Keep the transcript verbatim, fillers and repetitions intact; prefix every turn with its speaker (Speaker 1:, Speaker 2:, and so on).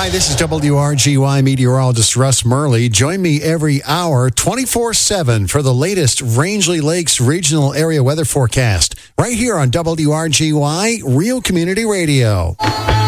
Speaker 1: This is W R G Y meteorologist Russ Murley. Join me every hour, twenty-four seven, for the latest Rangeley Lakes regional area weather forecast, right here on W R G Y Real Community Radio.